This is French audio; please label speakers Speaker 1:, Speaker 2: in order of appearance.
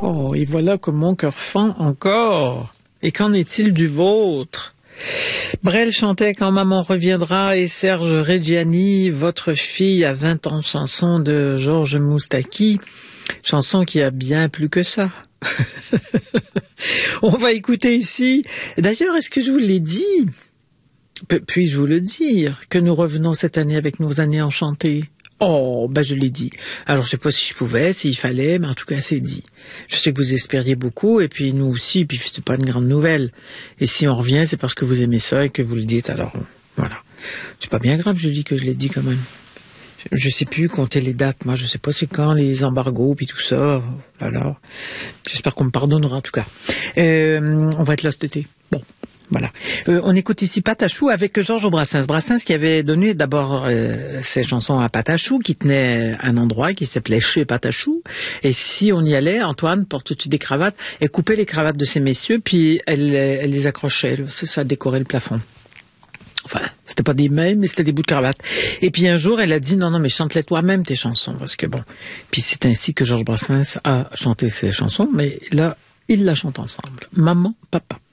Speaker 1: Oh, et voilà que mon cœur fend encore. Et qu'en est-il du vôtre? Brel chantait Quand maman reviendra et Serge Reggiani, Votre fille a 20 ans, chanson de Georges Moustaki, chanson qui a bien plus que ça. On va écouter ici. D'ailleurs, est-ce que je vous l'ai dit? Puis-je vous le dire que nous revenons cette année avec nos années enchantées? Oh, je l'ai dit. Alors, je sais pas si je pouvais, s'il fallait, mais en tout cas, c'est dit. Je sais que vous espériez beaucoup, et puis nous aussi, puis c'est pas une grande nouvelle. Et si on revient, c'est parce que vous aimez ça et que vous le dites, alors, voilà. C'est pas bien grave, je dis que je l'ai dit quand même. Je sais plus compter les dates, moi, je sais pas c'est quand, les embargos, puis tout ça. Alors, j'espère qu'on me pardonnera, en tout cas. On va être là cet été. Bon. Voilà. On écoute ici Patachou avec Georges Brassens. Brassens qui avait donné d'abord ses chansons à Patachou, qui tenait un endroit qui s'appelait Chez Patachou. Et si on y allait, Antoine, porte-tu des cravates, elle coupait les cravates de ces messieurs, puis elle les accrochait. Ça décorait le plafond. Enfin, c'était pas des mains, mais c'était des bouts de cravate. Et puis un jour, elle a dit, non, mais chante-les toi-même tes chansons, parce que bon. Puis c'est ainsi que Georges Brassens a chanté ses chansons, mais là, ils la chantent ensemble. Maman, papa.